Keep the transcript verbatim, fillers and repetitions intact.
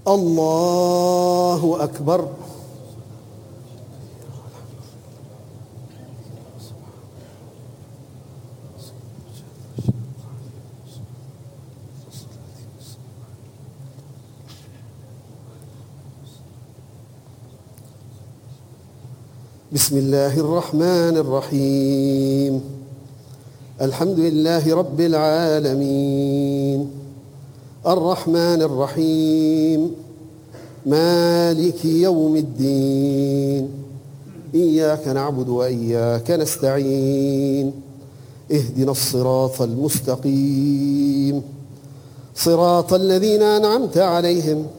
الله أكبر. بسم الله الرحمن الرحيم. الحمد لله رب العالمين، الرحمن الرحيم، مالك يوم الدين، إياك نعبد وإياك نستعين، اهدنا الصراط المستقيم، صراط الذين أنعمت عليهم